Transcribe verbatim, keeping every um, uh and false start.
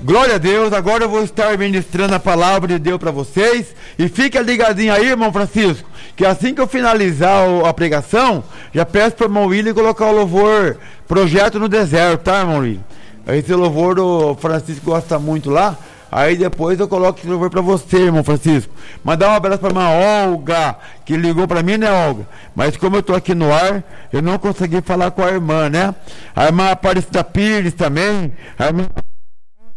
Glória a Deus, agora eu vou estar ministrando a palavra de Deus para vocês. E fica ligadinho aí, irmão Francisco, que assim que eu finalizar o, a pregação, já peço para o irmão William colocar o louvor Projeto no Deserto, tá, irmão William? Esse louvor do Francisco gosta muito lá. Aí depois eu coloco esse louvor para você, irmão Francisco. Mandar um abraço para a irmã Olga, que ligou para mim, né, Olga? Mas como eu estou aqui no ar, eu não consegui falar com a irmã, né? A irmã Aparecida Pires também, a irmã